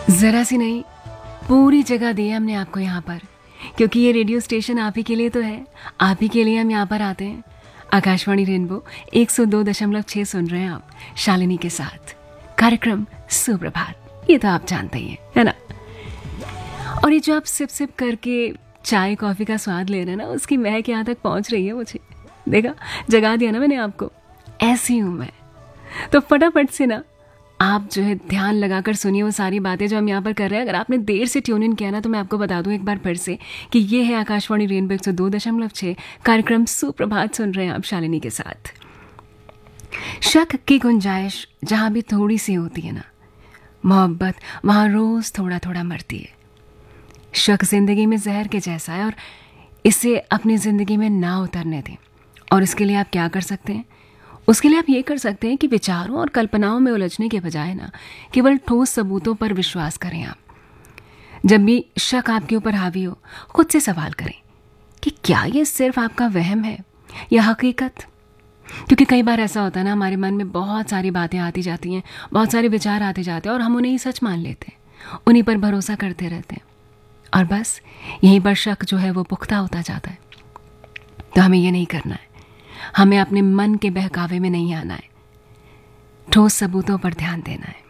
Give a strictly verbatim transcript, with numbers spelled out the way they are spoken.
जरा सी नहीं, पूरी जगह दी है हमने आपको यहाँ पर, क्योंकि ये रेडियो स्टेशन आप ही के लिए तो है। आप ही के लिए हम यहाँ पर आते हैं। आकाशवाणी रेनबो एक सौ दो दशमलव छह सुन रहे हैं आप शालिनी के साथ। कार्यक्रम सुप्रभात, ये तो आप जानते ही हैं, है ना। और ये जो आप सिप सिप करके चाय कॉफी का स्वाद ले रहे हैं ना, उसकी महक यहाँ तक पहुँच रही है मुझे। देखा, जगा दिया ना मैंने आपको। ऐसी हूँ मैं। तो फटाफट से ना आप जो है ध्यान लगाकर सुनिए वो सारी बातें जो हम यहाँ पर कर रहे हैं। अगर आपने देर से ट्यून इन किया ना, तो मैं आपको बता दूं एक बार फिर से कि ये है आकाशवाणी रेनबो एक सौ दो दशमलव छह। कार्यक्रम सुप्रभात सुन रहे हैं आप शालिनी के साथ। शक की गुंजाइश जहाँ भी थोड़ी सी होती है ना, मोहब्बत वहाँ रोज थोड़ा थोड़ा मरती है। शक जिंदगी में जहर के जैसा है और इसे अपनी जिंदगी में ना उतरने दें। और इसके लिए आप क्या कर सकते हैं? उसके लिए आप ये कर सकते हैं कि विचारों और कल्पनाओं में उलझने के बजाय ना केवल ठोस सबूतों पर विश्वास करें। आप जब भी शक आपके ऊपर हावी हो, खुद से सवाल करें कि क्या ये सिर्फ आपका वहम है या हकीकत। क्योंकि कई बार ऐसा होता है ना, हमारे मन में बहुत सारी बातें आती जाती हैं, बहुत सारे विचार आते जाते हैं और हम उन्हें ही सच मान लेते हैं, उन्हीं पर भरोसा करते रहते हैं और बस यहीं पर शक जो है वो पुख्ता होता जाता है। तो हमें ये नहीं करना है। हमें अपने मन के बहकावे में नहीं आना है। ठोस सबूतों पर ध्यान देना है।